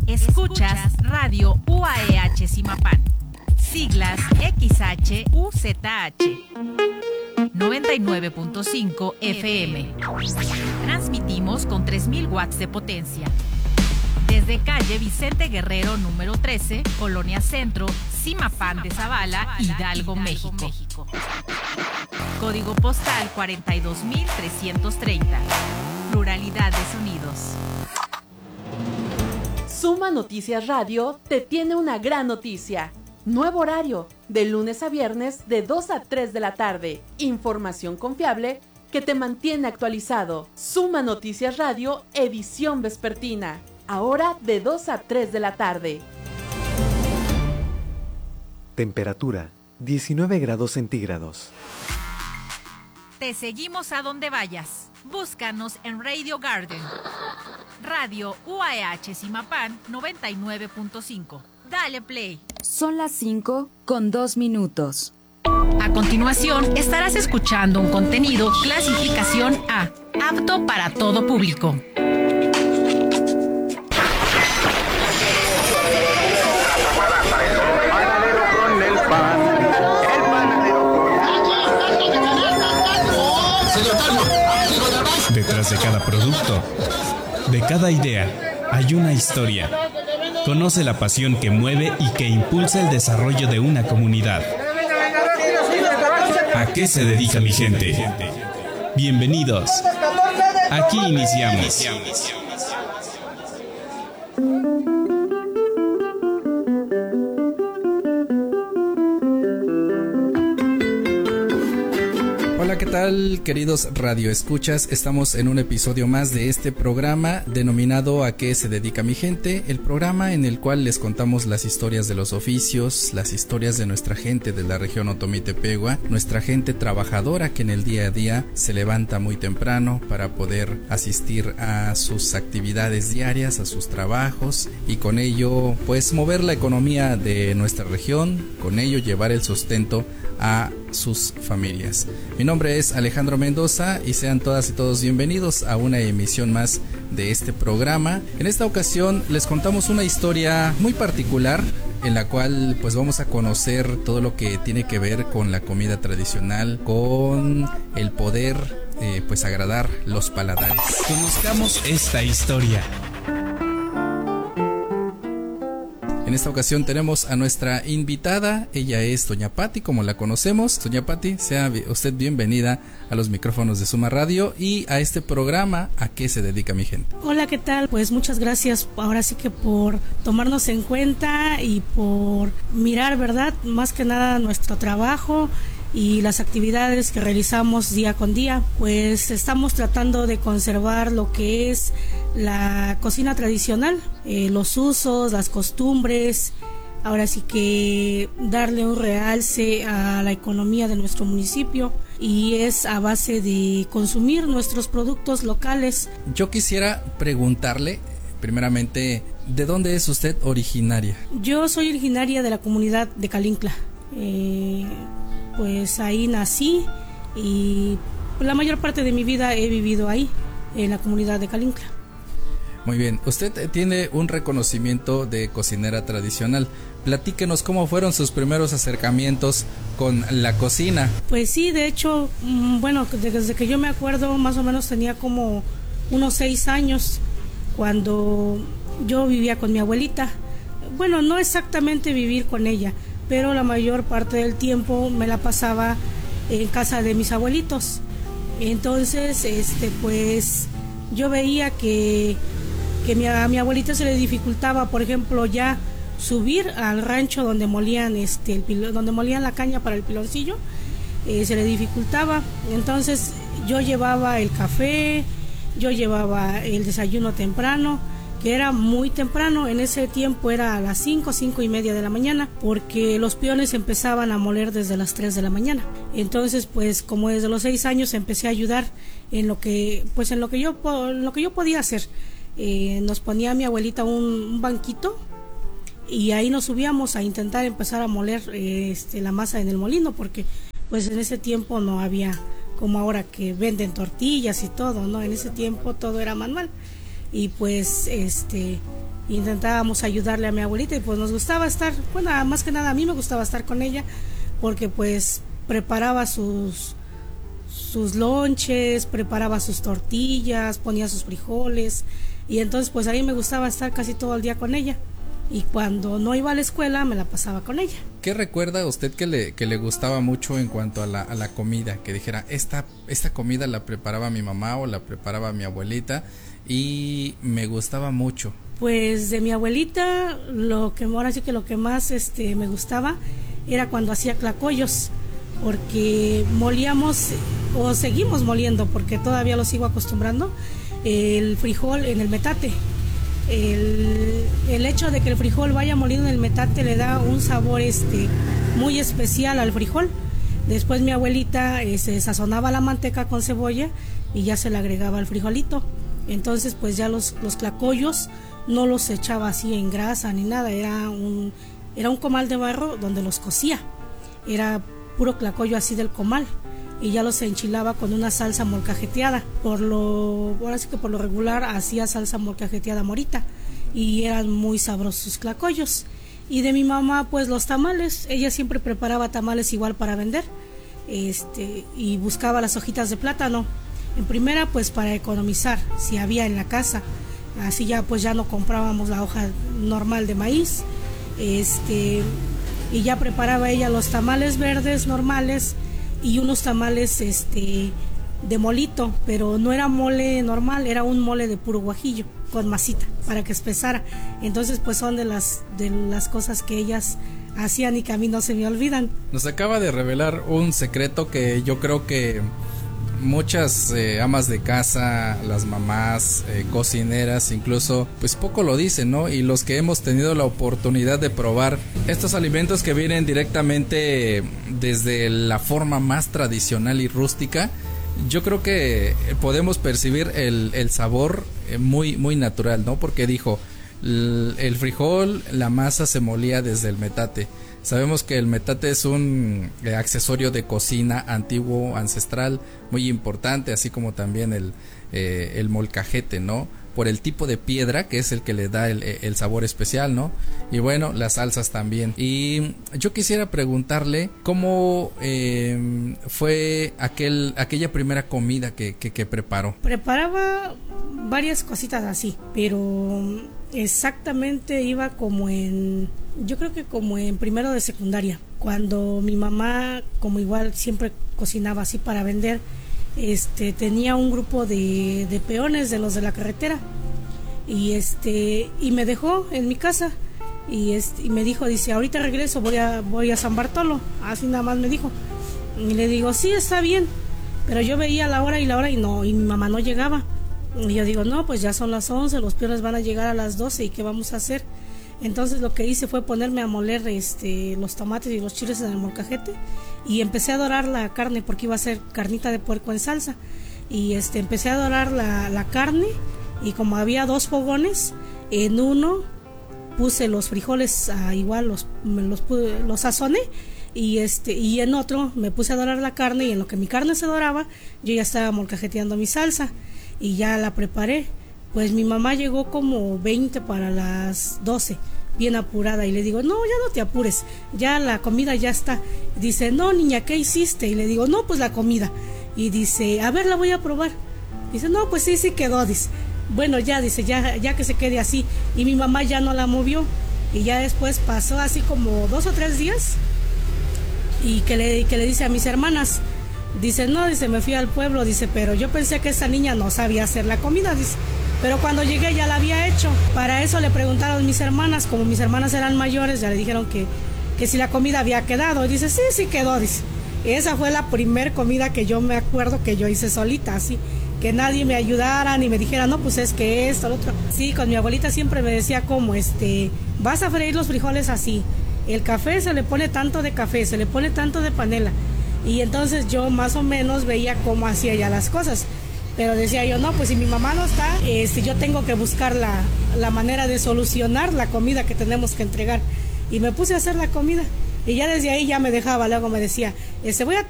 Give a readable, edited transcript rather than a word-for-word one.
Escuchas Radio UAEH Zimapán. Siglas XHUZH. 99.5 FM. Transmitimos con 3000 watts de potencia. Desde calle Vicente Guerrero número 13, Colonia Centro, Zimapán de Zavala, Hidalgo, México. Código postal 42330. Pluralidad de sonidos. Suma Noticias Radio te tiene una gran noticia. Nuevo horario, de lunes a viernes de 2 a 3 de la tarde. Información confiable que te mantiene actualizado. Suma Noticias Radio, edición vespertina. Ahora de 2 a 3 de la tarde. Temperatura, 19 grados centígrados. Te seguimos a donde vayas. Búscanos en Radio Garden. Radio UAEH Zimapán 99.5. Dale play. Son las 5:02. A continuación, estarás escuchando un contenido clasificación A, apto para todo público. Detrás de cada producto, de cada idea, hay una historia. Conoce la pasión que mueve y que impulsa el desarrollo de una comunidad. ¿A qué se dedica mi gente? Bienvenidos. Aquí iniciamos. Hola, ¿qué tal, queridos radioescuchas? Estamos en un episodio más de este programa denominado ¿A qué se dedica mi gente? El programa en el cual les contamos las historias de los oficios, las historias de nuestra gente de la región Otomí Tepehua, nuestra gente trabajadora que en el día a día se levanta muy temprano para poder asistir a sus actividades diarias, a sus trabajos y con ello pues mover la economía de nuestra región, con ello llevar el sustento a sus familias. Mi nombre es Alejandro Mendoza y sean todas y todos bienvenidos a una emisión más de este programa. En esta ocasión les contamos una historia muy particular en la cual pues vamos a conocer todo lo que tiene que ver con la comida tradicional, con el poder pues agradar los paladares. Conozcamos esta historia. En esta ocasión tenemos a nuestra invitada, ella es Doña Pati, como la conocemos. Doña Pati, sea usted bienvenida a los micrófonos de Suma Radio y a este programa ¿A qué se dedica mi gente? Hola, ¿qué tal? Pues muchas gracias ahora sí que por tomarnos en cuenta y por mirar, ¿verdad? Más que nada nuestro trabajo y las actividades que realizamos día con día. Pues estamos tratando de conservar lo que es la cocina tradicional, los usos, las costumbres, ahora sí que darle un realce a la economía de nuestro municipio y es a base de consumir nuestros productos locales. Yo quisiera preguntarle primeramente, ¿de dónde es usted originaria? Yo soy originaria de la comunidad de Calincla. Pues ahí nací y la mayor parte de mi vida he vivido ahí, en la comunidad de Calincla. Muy bien, usted tiene un reconocimiento de cocinera tradicional. Platíquenos cómo fueron sus primeros acercamientos con la cocina. Pues sí, de hecho, bueno, desde que yo me acuerdo más o menos tenía como unos 6 años cuando yo vivía con mi abuelita. Bueno, no exactamente vivir con ella, pero la mayor parte del tiempo me la pasaba en casa de mis abuelitos. Entonces, pues yo veía que a mi abuelita se le dificultaba, por ejemplo, ya subir al rancho donde molían donde molían la caña para el piloncillo, se le dificultaba. Entonces yo llevaba el café, yo llevaba el desayuno temprano, que era muy temprano. En ese tiempo era a las 5:30 de la mañana, porque los peones empezaban a moler desde las 3 de la mañana. Entonces, pues como desde los 6 años empecé a ayudar en lo que yo podía hacer. Nos ponía mi abuelita un banquito y ahí nos subíamos a intentar empezar a moler la masa en el molino, porque pues en ese tiempo no había como ahora que venden tortillas y todo, ¿no? En ese tiempo todo era manual. Y pues intentábamos ayudarle a mi abuelita y pues nos gustaba estar, bueno, más que nada a mí me gustaba estar con ella porque pues preparaba sus lonches, preparaba sus tortillas, ponía sus frijoles y entonces pues a mí me gustaba estar casi todo el día con ella y cuando no iba a la escuela me la pasaba con ella. ¿Qué recuerda usted que le gustaba mucho en cuanto a la comida? Que dijera, esta comida la preparaba mi mamá o la preparaba mi abuelita y me gustaba mucho. Pues de mi abuelita lo que más me gustaba era cuando hacía tlacoyos, porque molíamos o seguimos moliendo porque todavía lo sigo acostumbrando el frijol en el metate. El hecho de que el frijol vaya molido en el metate le da un sabor muy especial al frijol. Después mi abuelita se sazonaba la manteca con cebolla y ya se le agregaba el frijolito. Entonces pues ya los tlacoyos no los echaba así en grasa ni nada, era un comal de barro donde los cocía, era puro tlacoyo así del comal y ya los enchilaba con una salsa molcajeteada. Ahora sí que por lo regular hacía salsa molcajeteada morita y eran muy sabrosos sus tlacoyos. Y de mi mamá pues los tamales, ella siempre preparaba tamales igual para vender y buscaba las hojitas de plátano. En primera pues para economizar si había en la casa, así ya pues ya no comprábamos la hoja normal de maíz, y ya preparaba ella los tamales verdes normales y unos tamales de molito, pero no era mole normal, era un mole de puro guajillo con masita para que espesara. Entonces pues son de las cosas que ellas hacían y que a mí no se me olvidan. Nos acaba de revelar un secreto que yo creo que muchas amas de casa, las mamás, cocineras, incluso, pues poco lo dicen, ¿no? Y los que hemos tenido la oportunidad de probar estos alimentos que vienen directamente desde la forma más tradicional y rústica, yo creo que podemos percibir el sabor muy, muy natural, ¿no? Porque dijo, el frijol, la masa se molía desde el metate. Sabemos que el metate es un accesorio de cocina antiguo, ancestral, muy importante, así como también el molcajete, ¿no? Por el tipo de piedra que es el que le da el sabor especial, ¿no? Y bueno, las salsas también. Y yo quisiera preguntarle cómo fue aquella primera comida que preparó. Preparaba varias cositas así, pero exactamente iba yo creo que como en primero de secundaria, cuando mi mamá, como igual siempre cocinaba así para vender, tenía un grupo de peones de los de la carretera y me dejó en mi casa y me dijo, dice, ahorita regreso, voy a San Bartolo, así nada más me dijo, y le digo, sí, está bien, pero yo veía la hora y mi mamá no llegaba. Y yo digo, no, pues ya son las 11, los peones van a llegar a las 12 y ¿qué vamos a hacer? Entonces lo que hice fue ponerme a moler los tomates y los chiles en el molcajete y empecé a dorar la carne porque iba a ser carnita de puerco en salsa y empecé a dorar la carne y como había 2 fogones, en uno puse los frijoles igual los sazoné y en otro me puse a dorar la carne y en lo que mi carne se doraba yo ya estaba molcajeteando mi salsa y ya la preparé. Pues mi mamá llegó como 20 para las 12, bien apurada, y le digo, no, ya no te apures, ya la comida ya está. Dice, no, niña, ¿qué hiciste? Y le digo, no, pues la comida. Y dice, a ver, la voy a probar. Dice, no, pues sí quedó, dice. Bueno, ya, dice, ya que se quede así. Y mi mamá ya no la movió. Y ya después pasó así como 2 o 3 días, y que le dice a mis hermanas, dice, no, dice, me fui al pueblo, dice, pero yo pensé que esa niña no sabía hacer la comida, dice. Pero cuando llegué ya la había hecho. Para eso le preguntaron mis hermanas, como mis hermanas eran mayores, ya le dijeron que si la comida había quedado. Y dice, sí quedó, dice. Esa fue la primer comida que yo me acuerdo que yo hice solita, así. Que nadie me ayudara ni me dijera, no, pues es que esto, lo otro. Sí, con mi abuelita siempre me decía como, vas a freír los frijoles así. El café se le pone tanto de café, se le pone tanto de panela. Y entonces yo más o menos veía cómo hacía ella las cosas. Pero decía yo, no, pues si mi mamá no está, yo tengo que buscar la manera de solucionar la comida que tenemos que entregar. Y me puse a hacer la comida. Y ya desde ahí ya me dejaba, luego me decía, voy a